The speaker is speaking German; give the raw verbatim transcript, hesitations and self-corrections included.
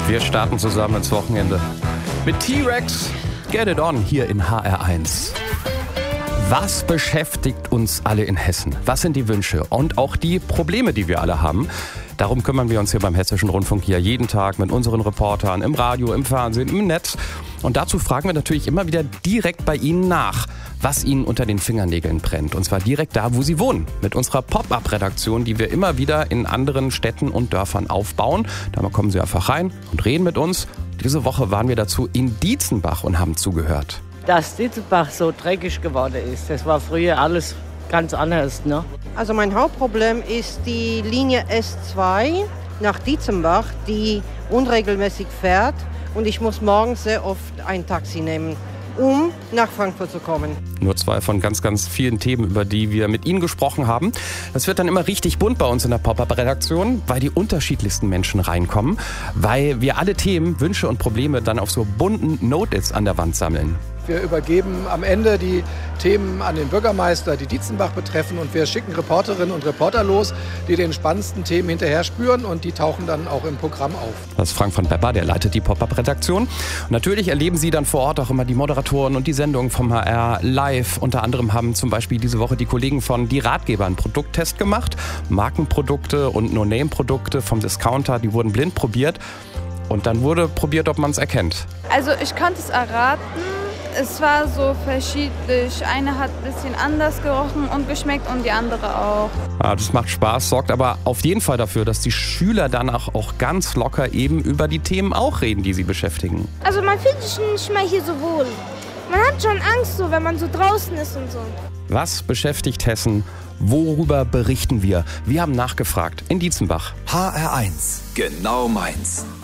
Wir starten zusammen ins Wochenende mit T-Rex. Get it on hier in H R eins. Was beschäftigt uns alle in Hessen? Was sind die Wünsche und auch die Probleme, die wir alle haben? Darum kümmern wir uns hier beim Hessischen Rundfunk hier jeden Tag mit unseren Reportern im Radio, im Fernsehen, im Netz. Und dazu fragen wir natürlich immer wieder direkt bei Ihnen nach, was Ihnen unter den Fingernägeln brennt. Und zwar direkt da, wo Sie wohnen. Mit unserer Pop-Up-Redaktion, die wir immer wieder in anderen Städten und Dörfern aufbauen. Da kommen Sie einfach rein und reden mit uns. Diese Woche waren wir dazu in Dietzenbach und haben zugehört. Dass Dietzenbach so dreckig geworden ist, das war früher alles ganz anders, ne? Also mein Hauptproblem ist die Linie S zwei nach Dietzenbach, die unregelmäßig fährt. Und ich muss morgens sehr oft ein Taxi nehmen, um nach Frankfurt zu kommen. Nur zwei von ganz, ganz vielen Themen, über die wir mit Ihnen gesprochen haben. Das wird dann immer richtig bunt bei uns in der Pop-Up-Redaktion, weil die unterschiedlichsten Menschen reinkommen, weil wir alle Themen, Wünsche und Probleme dann auf so bunten Notice an der Wand sammeln. Wir übergeben am Ende die Themen an den Bürgermeister, die Dietzenbach betreffen, und wir schicken Reporterinnen und Reporter los, die den spannendsten Themen hinterher spüren, und die tauchen dann auch im Programm auf. Das ist Frank von Pepper, der leitet die Pop-Up-Redaktion. Und natürlich erleben Sie dann vor Ort auch immer die Moderatoren und die Sendungen vom H R live. Unter anderem haben zum Beispiel diese Woche die Kollegen von Die Ratgeber einen Produkttest gemacht. Markenprodukte und No-Name-Produkte vom Discounter, die wurden blind probiert. Und dann wurde probiert, ob man es erkennt. Also ich konnte es erraten. Es war so verschiedentlich. Eine hat ein bisschen anders gerochen und geschmeckt und die andere auch. Ja, das macht Spaß, sorgt aber auf jeden Fall dafür, dass die Schüler danach auch ganz locker eben über die Themen auch reden, die sie beschäftigen. Also man fühlt sich nicht mehr hier so wohl. Man hat schon Angst, so, wenn man so draußen ist und so. Was beschäftigt Hessen? Worüber berichten wir? Wir haben nachgefragt in Dietzenbach. H R eins, genau meins.